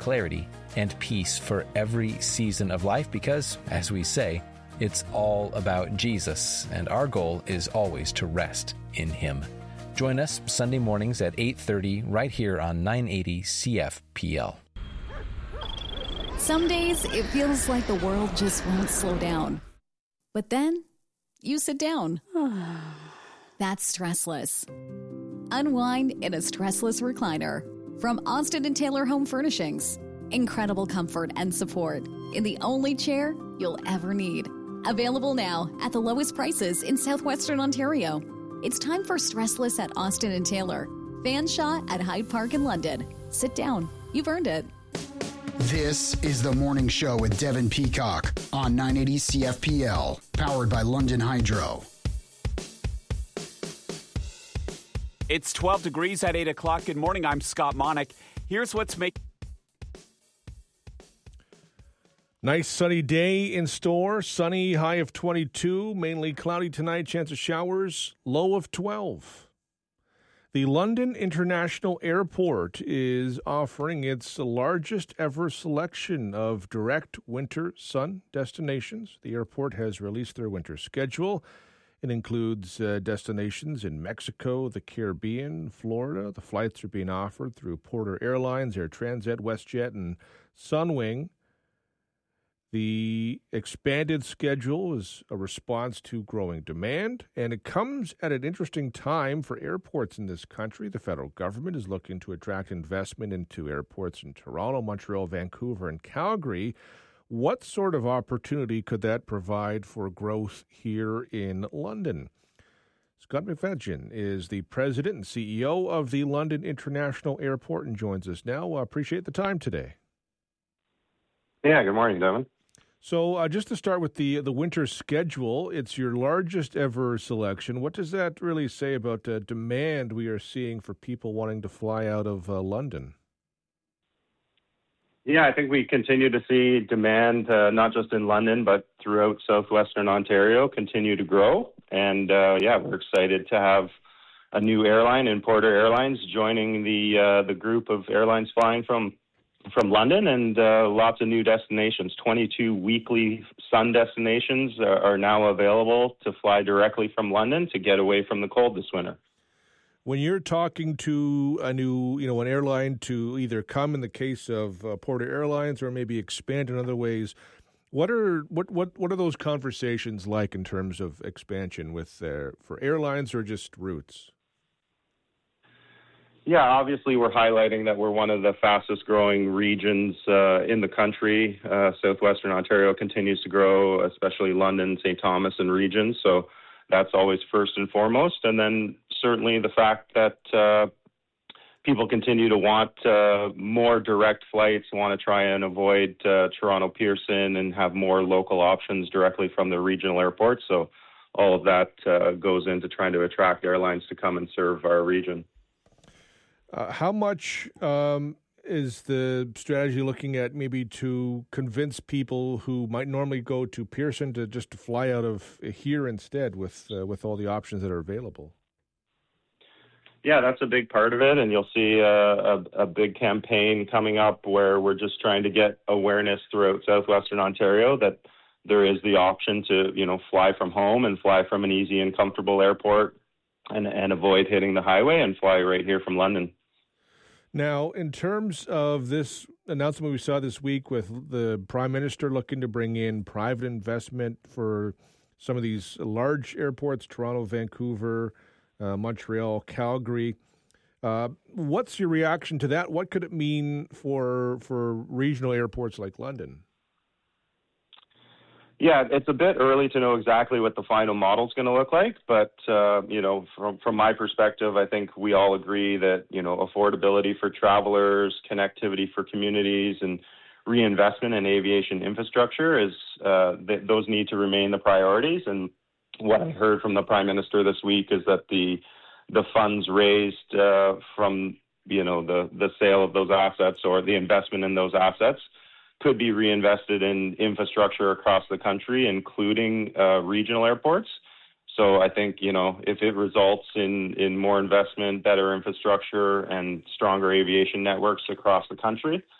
clarity and peace for every season of life because, as we say, it's all about Jesus, and our goal is always to rest in Him. Join us Sunday mornings at 8:30 right here on 980 CFPL. Some days it feels like the world just won't slow down. But then you sit down. That's stressless. Unwind in a stressless recliner from Austin and Taylor Home Furnishings. Incredible comfort and support in the only chair you'll ever need. Available now at the lowest prices in southwestern Ontario. It's time for stressless at Austin and Taylor. Fanshawe at Hyde Park in London. Sit down. You've earned it. This is The Morning Show with Devin Peacock on 980 CFPL, powered by London Hydro. It's 12 degrees at 8 o'clock. Good morning. I'm Scott Monick. Here's what's making... Nice sunny day in store. Sunny, high of 22. Mainly cloudy tonight. Chance of showers. Low of 12. The London International Airport is offering its largest ever selection of direct winter sun destinations. The airport has released their winter schedule. It includes destinations in Mexico, the Caribbean, Florida. The flights are being offered through Porter Airlines, Air Transat, WestJet, and Sunwing. The expanded schedule is a response to growing demand, and it comes at an interesting time for airports in this country. The federal government is looking to attract investment into airports in Toronto, Montreal, Vancouver, and Calgary. What sort of opportunity could that provide for growth here in London? Scott McFadgen is the president and CEO of the London International Airport and joins us now. Appreciate the time today. Yeah, good morning, Devin. So just to start with the winter schedule, it's your largest ever selection. What does that really say about the demand we are seeing for people wanting to fly out of London? Yeah, I think we continue to see demand, not just in London, but throughout southwestern Ontario, continue to grow. And we're excited to have a new airline in Porter Airlines joining the group of airlines flying from London, and lots of new destinations. 22 weekly sun destinations are now available to fly directly from London to get away from the cold this winter. When you're talking to an airline to either come in the case of Porter Airlines or maybe expand in other ways, what are those conversations like in terms of expansion with for airlines or just routes? Yeah, obviously we're highlighting that we're one of the fastest growing regions in the country. Southwestern Ontario continues to grow, especially London, St. Thomas and regions. So that's always first and foremost. And then certainly the fact that people continue to want more direct flights, want to try and avoid Toronto Pearson and have more local options directly from the regional airports. So all of that goes into trying to attract airlines to come and serve our region. How much is the strategy looking at maybe to convince people who might normally go to Pearson to just fly out of here instead with all the options that are available? Yeah, that's a big part of it, and you'll see a big campaign coming up where we're just trying to get awareness throughout southwestern Ontario that there is the option to, fly from home and fly from an easy and comfortable airport and avoid hitting the highway and fly right here from London. Now, in terms of this announcement we saw this week with the Prime Minister looking to bring in private investment for some of these large airports, Toronto, Vancouver, Montreal, Calgary, what's your reaction to that? What could it mean for regional airports like London? Yeah, it's a bit early to know exactly what the final model is going to look like, but from my perspective, I think we all agree that affordability for travelers, connectivity for communities, and reinvestment in aviation infrastructure is those need to remain the priorities. And what I heard from the Prime Minister this week is that the funds raised from the sale of those assets or the investment in those assets could be reinvested in infrastructure across the country, including regional airports. So I think, if it results in more investment, better infrastructure, and stronger aviation networks across the country,